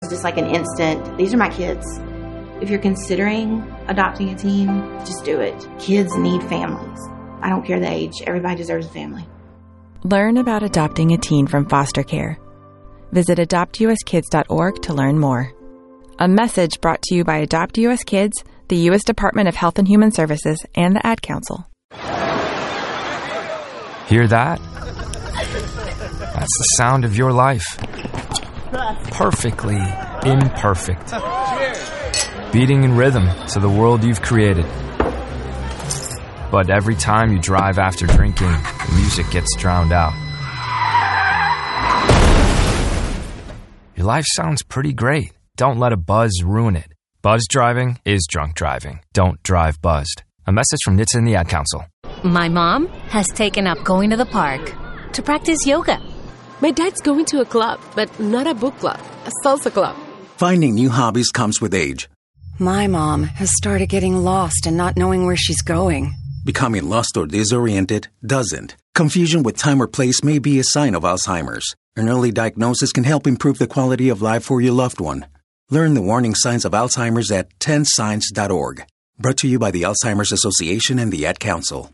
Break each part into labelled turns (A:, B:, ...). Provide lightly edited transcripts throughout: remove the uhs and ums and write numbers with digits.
A: just like an instant, these are my kids. If you're considering adopting a teen, just do it. Kids need families. I don't care the age. Everybody deserves a family.
B: Learn about adopting a teen from foster care. Visit adoptuskids.org to learn more. A message brought to you by Adopt U.S. Kids, the U.S. Department of Health and Human Services, and the Ad Council.
C: Hear that? That's the sound of your life. Perfectly imperfect. Beating in rhythm to the world you've created. But every time you drive after drinking, the music gets drowned out. Your life sounds pretty great. Don't let a buzz ruin it. Buzz driving is drunk driving. Don't drive buzzed. A message from NHTSA and the Ad Council.
D: My mom has taken up going to the park to practice yoga.
E: My dad's going to a club, but not a book club, a salsa club.
F: Finding new hobbies comes with age.
G: My mom has started getting lost and not knowing where she's going.
F: Becoming lost or disoriented doesn't. Confusion with time or place may be a sign of Alzheimer's. An early diagnosis can help improve the quality of life for your loved one. Learn the warning signs of Alzheimer's at 10signs.org. Brought to you by the Alzheimer's Association and the Ad Council.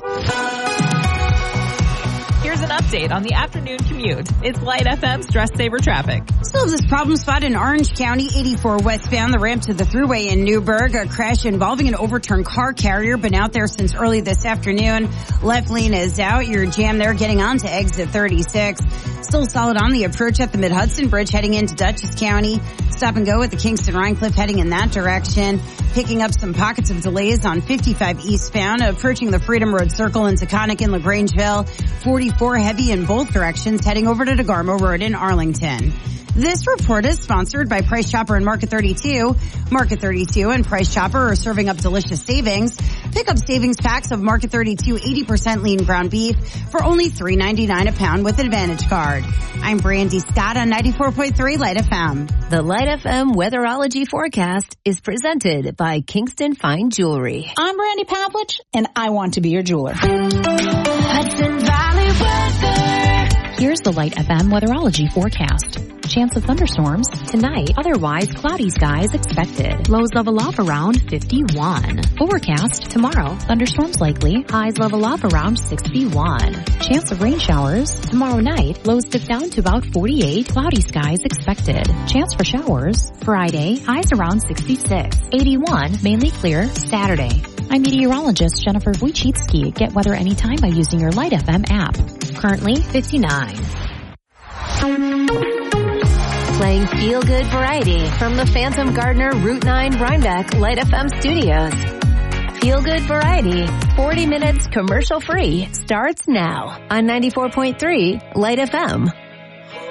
H: Here's an update on the afternoon commute. It's Light FM Stress Saver Traffic.
I: Still have this problem spot in Orange County, 84 westbound, the ramp to the thruway in Newburgh. A crash involving an overturned car carrier, been out there since early this afternoon. Left lane is out. You're jammed there getting on to exit 36. Still solid on the approach at the Mid-Hudson Bridge heading into Dutchess County. Stop and go at the Kingston-Rhinecliff heading in that direction. Picking up some pockets of delays on 55 eastbound, approaching the Freedom Road Circle in Taconic and LaGrangeville. 44 heavy in both directions heading over to DeGarmo Road in Arlington. This report is sponsored by Price Chopper and Market 32. Market 32 and Price Chopper are serving up delicious savings. Pick up savings packs of Market 32 80% lean ground beef for only $3.99 a pound with Advantage Card. I'm Brandy Scott on 94.3 Light FM.
D: The Light FM Weatherology Forecast is presented by Kingston Fine Jewelry.
J: I'm Brandy Pavlich, and I want to be your jeweler.
D: Hudson Valley Weather.
K: Here's the Light FM Weatherology Forecast. Chance of thunderstorms tonight. Otherwise, cloudy skies expected. Lows level off around 51. Overcast tomorrow. Thunderstorms likely. Highs level off around 61. Chance of rain showers tomorrow night. Lows dip down to about 48. Cloudy skies expected. Chance for showers Friday. Highs around 66. 81. Mainly clear Saturday. I'm meteorologist Jennifer Wojcicki. Get weather anytime by using your Light FM app. Currently 59.
D: Playing feel-good variety from the Phantom Gardener Route 9 Rhinebeck Light FM studios. Feel-good variety, 40 minutes commercial-free, starts now on 94.3 Light FM.